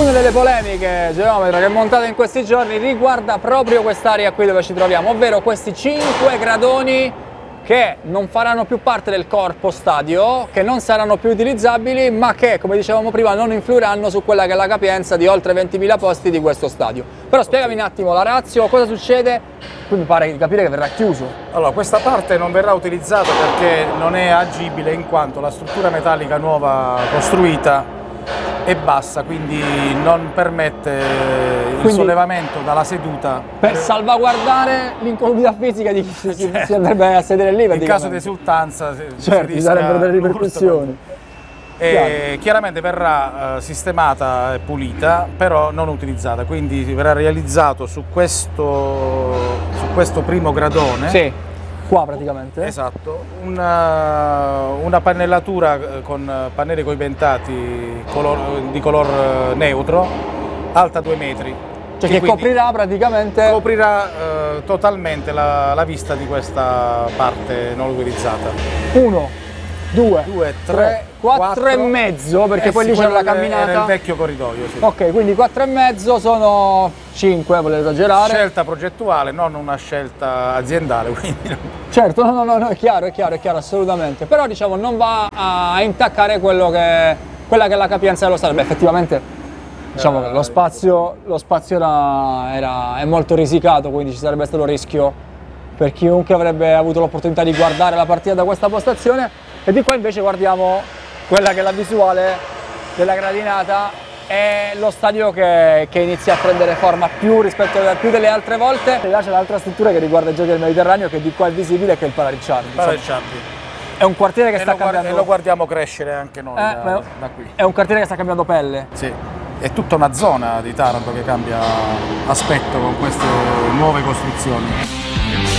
Una delle polemiche, geometra, che è montata in questi giorni riguarda proprio quest'area qui dove ci troviamo, ovvero questi 5 gradoni che non faranno più parte del corpo stadio, che non saranno più utilizzabili, ma che, come dicevamo prima, non influiranno su quella che è la capienza di oltre 20.000 posti di questo stadio. Però spiegami un attimo la ratio, cosa succede? Qui mi pare di capire che verrà chiuso. Allora, questa parte non verrà utilizzata perché non è agibile, in quanto la struttura metallica nuova costruita è bassa, quindi non permette il sollevamento dalla seduta. Per salvaguardare l'incolumità fisica di chi si andrebbe a sedere lì. In caso di esultanza certo, ci sarebbero delle ripercussioni. E chiaramente verrà sistemata e pulita, però non utilizzata, quindi verrà realizzato su questo primo gradone. Sì, qua praticamente. Esatto, una pannellatura con pannelli coibentati di color neutro, alta 2 metri. Cioè che coprirà praticamente... Coprirà totalmente la vista di questa parte non utilizzata. 1, 2, 3, 4 e mezzo, perché poi lì c'è la camminata. Era il vecchio corridoio, sì. Ok, quindi 4 e mezzo sono 5, volevo esagerare. Scelta progettuale, non una scelta aziendale, quindi... Certo, no, è chiaro, assolutamente. Però diciamo non va a intaccare quella che è la capienza dello stadio. Beh, effettivamente diciamo che lo spazio è molto risicato, quindi ci sarebbe stato rischio per chiunque avrebbe avuto l'opportunità di guardare la partita da questa postazione. E di qua invece guardiamo quella che è la visuale della gradinata e lo stadio che inizia a prendere forma più rispetto a più delle altre volte. E là c'è l'altra struttura che riguarda i giochi del Mediterraneo, che di qua è visibile, che è il Pala Ricciardi. È un quartiere che sta cambiando. E lo guardiamo crescere anche noi da qui. È un quartiere che sta cambiando pelle. Sì, è tutta una zona di Taranto che cambia aspetto con queste nuove costruzioni.